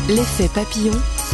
L'effet papillon.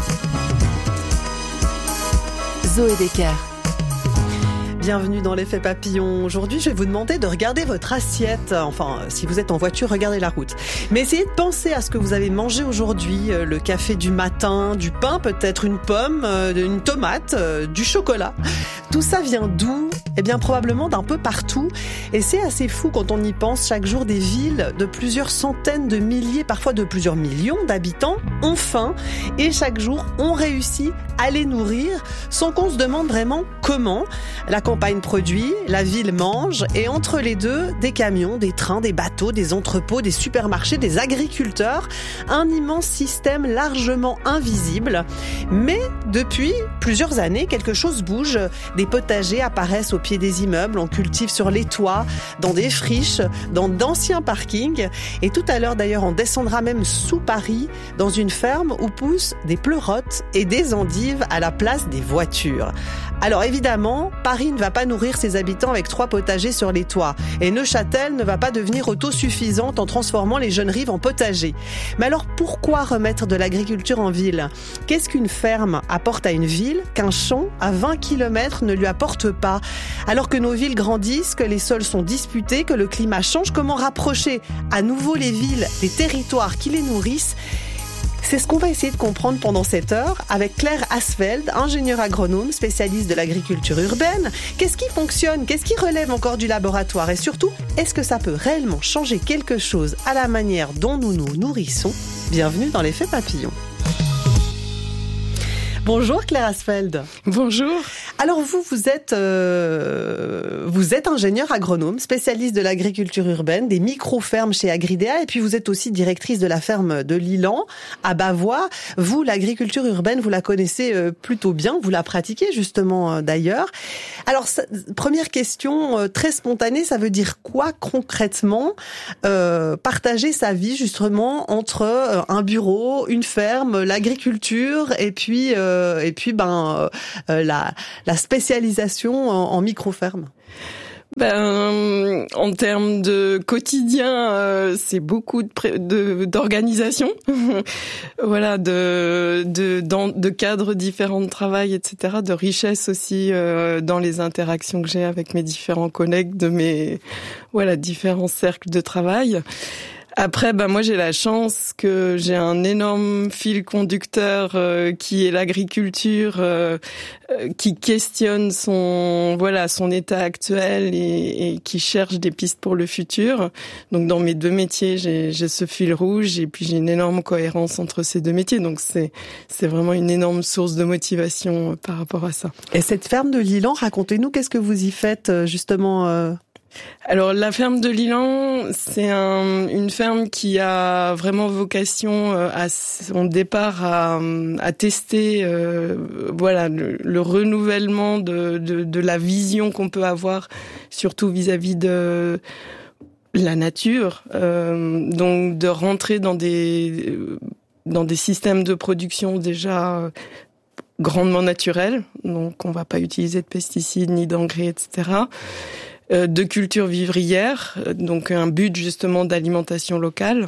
Zoé Decker. Bienvenue dans l'effet papillon. Aujourd'hui, je vais vous demander de regarder votre assiette. Enfin, si vous êtes en voiture, regardez la route. Mais essayez de penser à ce que vous avez mangé aujourd'hui. Le café du matin, du pain, peut-être une pomme, une tomate, du chocolat. Tout ça vient d'où ? Eh bien, probablement d'un peu partout. Et c'est assez fou quand on y pense. Chaque jour, des villes de plusieurs centaines de milliers, parfois de plusieurs millions d'habitants ont faim. Et chaque jour, on réussit à les nourrir sans qu'on se demande vraiment comment. La campagne produit, la ville mange. Et entre les deux, des camions, des trains, des bateaux, des entrepôts, des supermarchés, des agriculteurs. Un immense système largement invisible. Mais depuis plusieurs années, quelque chose bouge. Des potagers apparaissent au pied des immeubles, on cultive sur les toits, dans des friches, dans d'anciens parkings. Et tout à l'heure d'ailleurs, on descendra même sous Paris, dans une ferme où poussent des pleurotes et des endives à la place des voitures. Alors évidemment, Paris ne va pas nourrir ses habitants avec 3 potagers sur les toits. Et Neuchâtel ne va pas devenir autosuffisante en transformant les jeunes rives en potagers. Mais alors pourquoi remettre de l'agriculture en ville ? Qu'est-ce qu'une ferme apporte à une ville qu'un champ à 20 km ne lui apporte pas ? Alors que nos villes grandissent, que les sols sont disputés, que le climat change, comment rapprocher à nouveau les villes des territoires qui les nourrissent ? C'est ce qu'on va essayer de comprendre pendant cette heure avec Claire Asfeld, ingénieure agronome, spécialiste de l'agriculture urbaine. Qu'est-ce qui fonctionne ? Qu'est-ce qui relève encore du laboratoire ? Et surtout, est-ce que ça peut réellement changer quelque chose à la manière dont nous nous nourrissons ? Bienvenue dans l'effet papillon. Bonjour Claire Asfeld. Bonjour. Alors vous êtes ingénieure agronome, spécialiste de l'agriculture urbaine, des micro-fermes chez Agridea, et puis vous êtes aussi directrice de la ferme de Lilan à Bavois. Vous, l'agriculture urbaine, vous la connaissez plutôt bien, vous la pratiquez justement d'ailleurs. Alors première question très spontanée, ça veut dire quoi concrètement partager sa vie justement entre un bureau, une ferme, l'agriculture et puis la spécialisation en micro-ferme? En termes de quotidien, c'est beaucoup d'organisation, voilà, de cadres différents de travail, etc., de richesse aussi dans les interactions que j'ai avec mes différents collègues de mes différents cercles de travail. Après, moi j'ai la chance que j'ai un énorme fil conducteur qui est l'agriculture, qui questionne son état actuel et qui cherche des pistes pour le futur. Donc dans mes 2 métiers, j'ai ce fil rouge et puis j'ai une énorme cohérence entre ces 2 métiers. Donc c'est vraiment une énorme source de motivation par rapport à ça. Et cette ferme de Lilan, racontez-nous, qu'est-ce que vous y faites justement Alors la ferme de Lilan, c'est une ferme qui a vraiment vocation à son départ à tester le renouvellement de la vision qu'on peut avoir, surtout vis-à-vis de la nature, donc de rentrer dans des systèmes de production déjà grandement naturels, donc on va pas utiliser de pesticides ni d'engrais, etc., de culture vivrière, donc un but justement d'alimentation locale.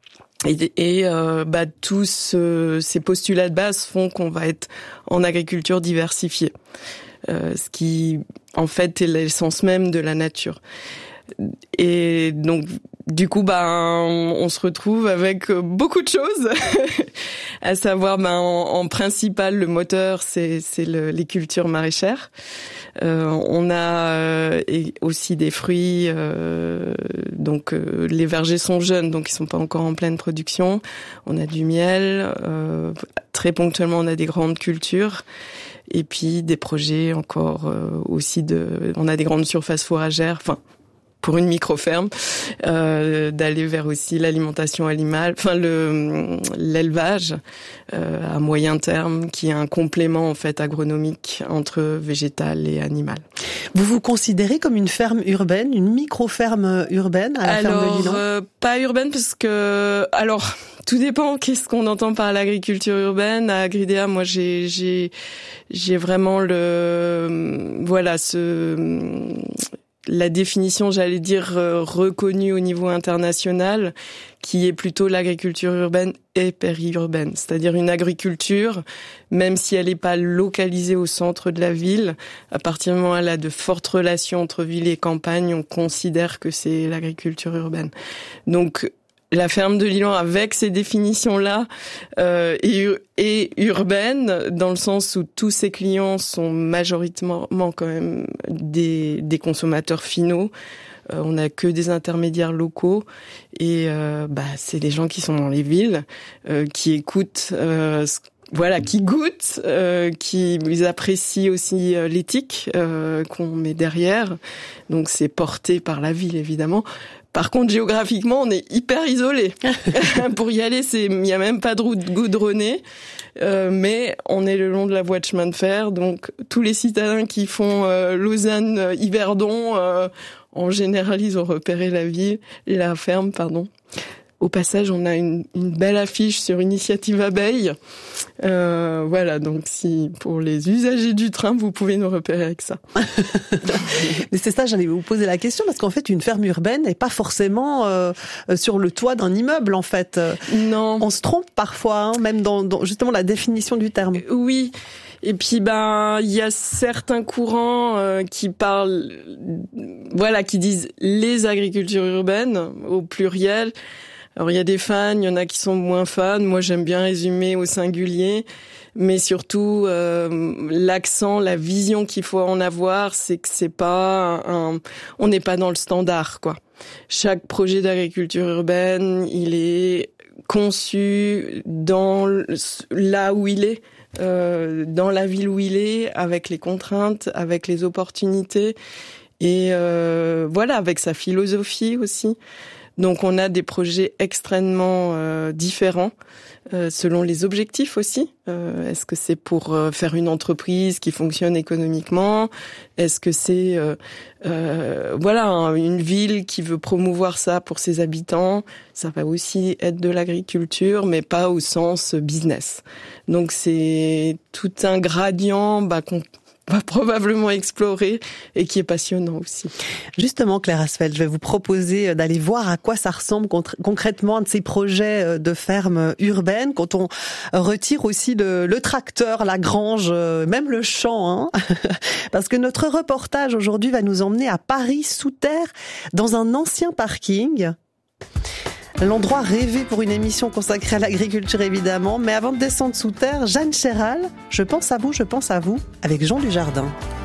Et tous ces postulats de base font qu'on va être en agriculture diversifiée, ce qui en fait est l'essence même de la nature. Et donc du coup on se retrouve avec beaucoup de choses à savoir en principal le moteur c'est les cultures maraîchères. On a aussi des fruits, donc les vergers sont jeunes, donc ils sont pas encore en pleine production. On a du miel, très ponctuellement on a des grandes cultures, et puis des projets encore aussi on a des grandes surfaces fourragères, pour une micro-ferme, d'aller vers aussi l'alimentation animale, l'élevage à moyen terme, qui est un complément en fait agronomique entre végétal et animal. Vous vous considérez comme une ferme urbaine, une micro-ferme urbaine à la ferme de Lilan ? Pas urbaine parce que tout dépend qu'est-ce qu'on entend par l'agriculture urbaine. À Agridea, moi j'ai vraiment la définition, j'allais dire, reconnue au niveau international, qui est plutôt l'agriculture urbaine et périurbaine. C'est-à-dire une agriculture, même si elle n'est pas localisée au centre de la ville, à partir du moment où elle a de fortes relations entre ville et campagne, on considère que c'est l'agriculture urbaine. Donc, la ferme de Lillan, avec ces définitions-là, est urbaine, dans le sens où tous ses clients sont majoritairement quand même des consommateurs finaux. On n'a que des intermédiaires locaux et c'est des gens qui sont dans les villes, qui écoutent, qui goûtent, qui apprécient aussi l'éthique qu'on met derrière. Donc c'est porté par la ville évidemment. Par contre, géographiquement, on est hyper isolé. Pour y aller, il n'y a même pas de route goudronnée, mais on est le long de la voie de chemin de fer. Donc, tous les citadins qui font Lausanne-Yverdon, en général, ils ont repéré la ferme. Au passage, on a une belle affiche sur Initiative Abeille. Donc si pour les usagers du train, vous pouvez nous repérer avec ça. Mais c'est ça, j'allais vous poser la question, parce qu'en fait, une ferme urbaine n'est pas forcément sur le toit d'un immeuble, en fait. Non. On se trompe parfois, même dans justement la définition du terme. Oui. Et puis il y a certains courants qui parlent, qui disent les agricultures urbaines au pluriel. Alors il y a des fans, il y en a qui sont moins fans. Moi j'aime bien résumer au singulier, mais surtout l'accent, la vision qu'il faut en avoir, c'est que c'est pas on n'est pas dans le standard quoi. Chaque projet d'agriculture urbaine, il est conçu là où il est. Dans la ville où il est, avec les contraintes, avec les opportunités et avec sa philosophie aussi. Donc on a des projets extrêmement différents selon les objectifs aussi. Est-ce que c'est pour faire une entreprise qui fonctionne économiquement ? Est-ce que c'est une ville qui veut promouvoir ça pour ses habitants ? Ça va aussi être de l'agriculture, mais pas au sens business. Donc c'est tout un gradient qu'on va probablement explorer et qui est passionnant aussi. Justement, Claire Asfeld, je vais vous proposer d'aller voir à quoi ça ressemble concrètement de ces projets de ferme urbaine, quand on retire aussi le tracteur, la grange, même le champ, parce que notre reportage aujourd'hui va nous emmener à Paris sous terre, dans un ancien parking. L'endroit rêvé pour une émission consacrée à l'agriculture évidemment, mais avant de descendre sous terre, Jeanne Chéral, je pense à vous, avec Jean Dujardin.